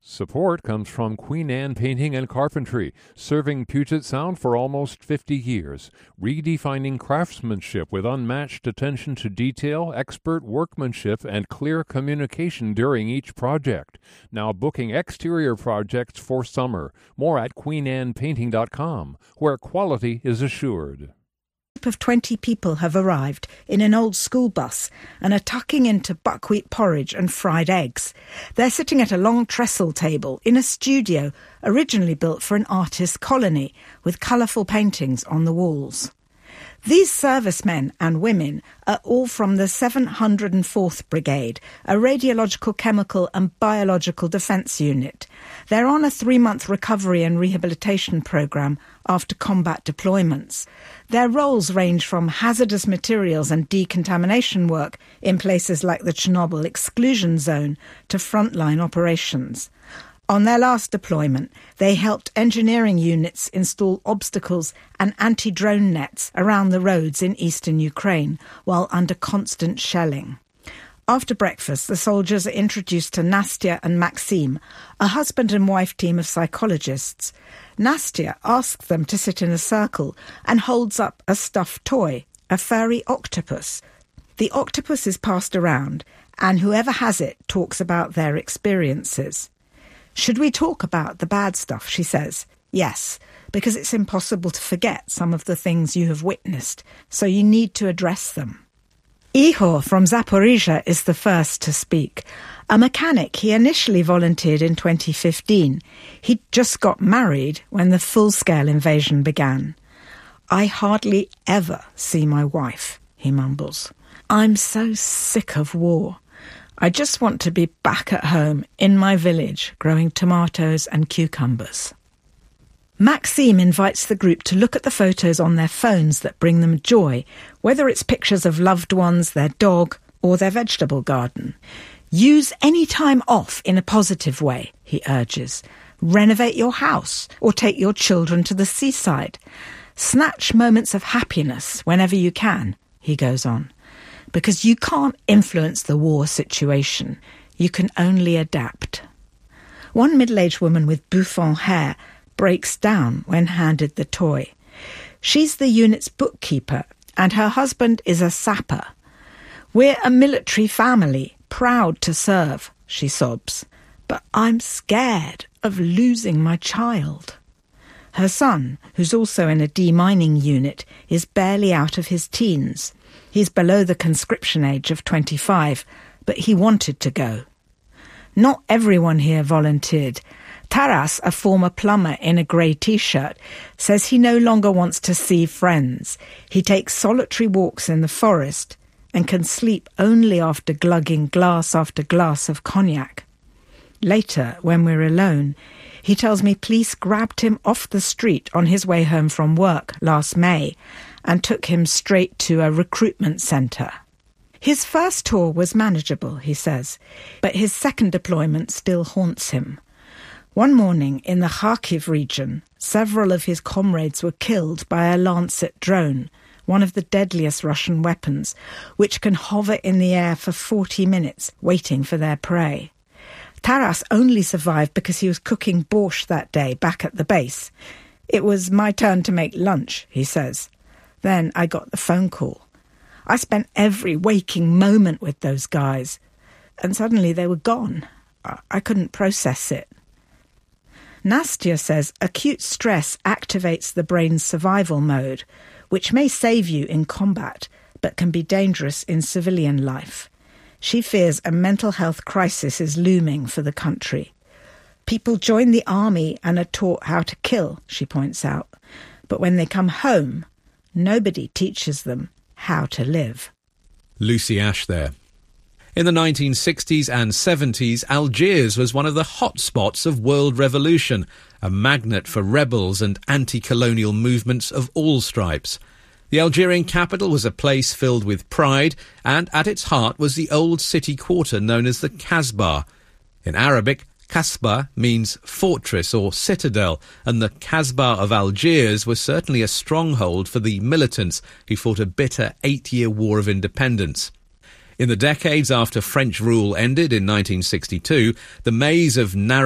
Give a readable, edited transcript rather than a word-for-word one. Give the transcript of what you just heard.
Support comes from Queen Anne Painting and Carpentry, serving Puget Sound for almost 50 years, redefining craftsmanship with unmatched attention to detail, expert workmanship, and clear communication during each project. Now booking exterior projects for summer. More at queenannepainting.com, where quality is assured. Of 20 people have arrived in an old school bus and are tucking into buckwheat porridge and fried eggs. They're sitting at a long trestle table in a studio originally built for an artist colony with colourful paintings on the walls. These servicemen and women are all from the 704th Brigade, a radiological, chemical and biological defence unit. They're on a 3-month recovery and rehabilitation programme after combat deployments. Their roles range from hazardous materials and decontamination work in places like the Chernobyl exclusion zone to frontline operations. On their last deployment, they helped engineering units install obstacles and anti-drone nets around the roads in eastern Ukraine while under constant shelling. After breakfast, the soldiers are introduced to Nastya and Maxim, a husband and wife team of psychologists. Nastya asks them to sit in a circle and holds up a stuffed toy, a furry octopus. The octopus is passed around, and whoever has it talks about their experiences. "Should we talk about the bad stuff?" she says. "Yes, because it's impossible to forget some of the things you have witnessed, so you need to address them." Ihor from Zaporizhia is the first to speak. A mechanic, he initially volunteered in 2015. He'd just got married when the full-scale invasion began. "I hardly ever see my wife," he mumbles. "I'm so sick of war. I just want to be back at home in my village growing tomatoes and cucumbers." Maxime invites the group to look at the photos on their phones that bring them joy, whether it's pictures of loved ones, their dog, or their vegetable garden. Use any time off in a positive way, he urges. Renovate your house or take your children to the seaside. Snatch moments of happiness whenever you can, he goes on. Because you can't influence the war situation. You can only adapt. One middle-aged woman with bouffant hair breaks down when handed the toy. She's the unit's bookkeeper, and her husband is a sapper. "We're a military family, proud to serve," she sobs. "But I'm scared of losing my child." Her son, who's also in a demining unit, is barely out of his teens. He's below the conscription age of 25, but he wanted to go. Not everyone here volunteered. Taras, a former plumber in a grey T-shirt, says he no longer wants to see friends. He takes solitary walks in the forest and can sleep only after glugging glass after glass of cognac. Later, when we're alone, he tells me police grabbed him off the street on his way home from work last May and took him straight to a recruitment centre. His first tour was manageable, he says, but his second deployment still haunts him. One morning in the Kharkiv region, several of his comrades were killed by a Lancet drone, one of the deadliest Russian weapons, which can hover in the air for 40 minutes waiting for their prey. Taras only survived because he was cooking borscht that day back at the base. "It was my turn to make lunch," he says. "Then I got the phone call. I spent every waking moment with those guys, and suddenly they were gone. I couldn't process it." Nastya says acute stress activates the brain's survival mode, which may save you in combat, but can be dangerous in civilian life. She fears a mental health crisis is looming for the country. People join the army and are taught how to kill, she points out. But when they come home, nobody teaches them how to live. Lucy Ash there. In the 1960s and 70s, Algiers was one of the hot spots of world revolution, a magnet for rebels and anti-colonial movements of all stripes. The Algerian capital was a place filled with pride, and at its heart was the old city quarter known as the Kasbah. In Arabic, Kasbah means fortress or citadel, and the Kasbah of Algiers was certainly a stronghold for the militants who fought a bitter 8-year war of independence. In the decades after French rule ended in 1962, the maze of narrow